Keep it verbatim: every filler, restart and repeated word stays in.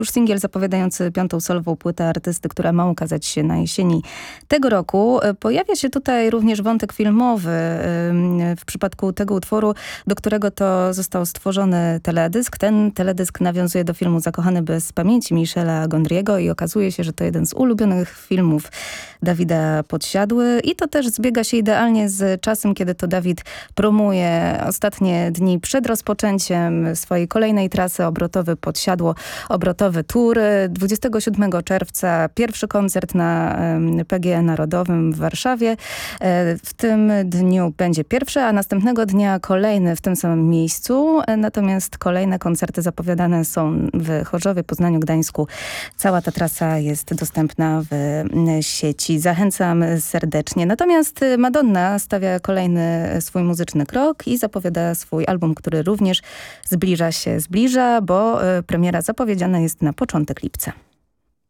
już singiel zapowiadający piątą solową płytę artysty, która ma ukazać się na jesieni tego roku. Pojawia się tutaj również wątek filmowy w przypadku tego utworu, do którego to został stworzony teledysk. Ten teledysk nawiązuje do filmu Zakochany bez pamięci Michela Gondry'ego i okazuje się, że to jeden z ulubionych filmów Dawida Podsiadły i to też zbiega się idealnie z czasem, kiedy to Dawid promuje ostatnie dni przed rozpoczęciem swojej kolejnej trasy obrotowy Podsiadło, obrotowy tour. dwudziestego siódmego czerwca pierwszy koncert na P G E Narodowym w Warszawie. W tym dniu będzie pierwszy, a następnego dnia kolejny w tym samym miejscu. Natomiast kolejne koncerty zapowiadane są w Chorzowie, Poznaniu, Gdańsku. Cała ta trasa jest dostępna w sieci. Zachęcam serdecznie. Natomiast Madonna stawia kolejny swój muzyczny krok i zapowiada swój album, który również zbliża się, zbliża, bo premiera zapowiedziana jest na początek lipca.